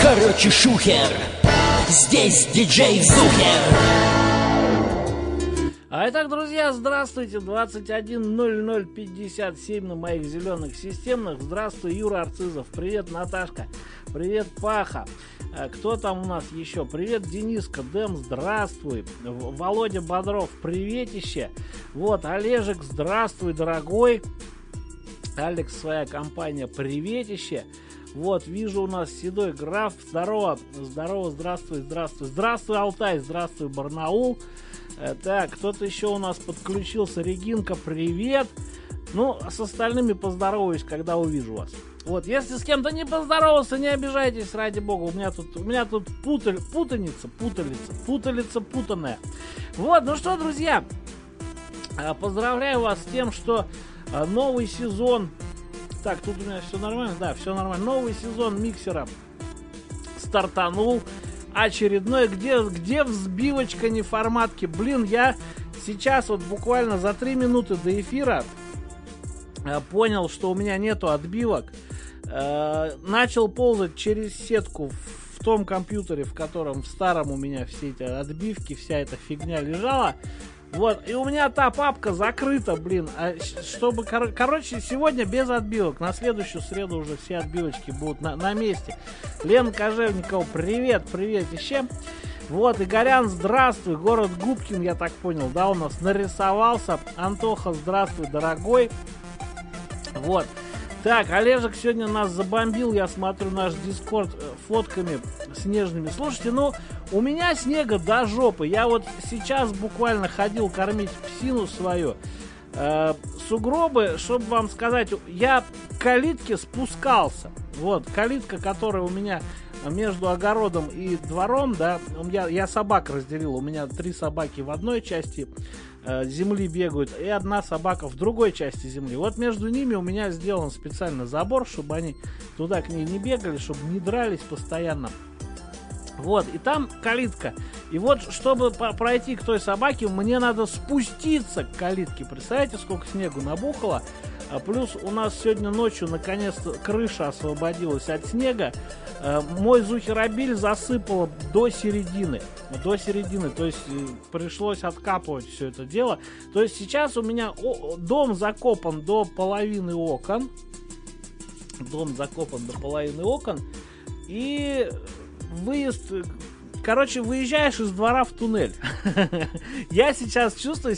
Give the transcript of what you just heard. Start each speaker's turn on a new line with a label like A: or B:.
A: Короче, шухер, здесь диджей Зухер.
B: А итак, друзья, здравствуйте, 21:00:57 на моих зеленых системных. Здравствуй, Юра Арцизов, привет, Наташка, привет, Паха. Кто там у нас еще? Привет, Дениска, Дэм, здравствуй. Володя Бодров, приветище. Вот, Олежек, здравствуй, дорогой. Алекс, своя компания, приветище. Вот, вижу у нас седой граф, здорово, здорово, здравствуй, здравствуй. Здравствуй, Алтай, здравствуй, Барнаул. Так, кто-то еще у нас подключился, Регинка, привет. Ну, с остальными поздороваюсь, когда увижу вас. Вот, если с кем-то не поздоровался, не обижайтесь, ради бога. У меня тут путаница путанная. Вот, ну что, друзья, поздравляю вас с тем, что новый сезон... Так, тут у меня все нормально? Да, все нормально. Новый сезон миксера стартанул. Очередной, где взбивочка неформатки. Блин, я сейчас вот буквально за 3 минуты до эфира понял, что у меня нету отбивок. Начал ползать через сетку в том компьютере, в котором в старом у меня все эти отбивки, вся эта фигня лежала. Вот, и у меня та папка закрыта, блин. Чтобы, короче, сегодня без отбивок. На следующую среду уже все отбивочки будут на месте. Лена Кожевникова, привет, еще. Вот, Игорян, здравствуй. Город Губкин, я так понял, да, у нас нарисовался. Антоха, здравствуй, дорогой. Вот. Так, Олежек сегодня нас забомбил, я смотрю, наш Дискорд фотками снежными. Слушайте, ну, у меня снега до жопы. Я вот сейчас буквально ходил кормить псину свою. Сугробы, чтобы вам сказать, я к калитке спускался. Вот, калитка, которая у меня между огородом и двором, да, я собак разделил. У меня 3 собаки в одной части земли бегают, и 1 собака в другой части земли. Вот между ними у меня сделан специально забор, чтобы они туда к ней не бегали, чтобы не дрались постоянно. Вот, и там калитка. И вот, чтобы пройти к той собаке, мне надо спуститься к калитке. Представляете, сколько снегу набухало? Плюс у нас сегодня ночью наконец-то крыша освободилась от снега. Мой зухеробиль засыпало до середины. То есть пришлось откапывать все это дело. То есть сейчас у меня дом закопан до половины окон. И выезд... Короче, выезжаешь из двора в туннель. Я сейчас чувствую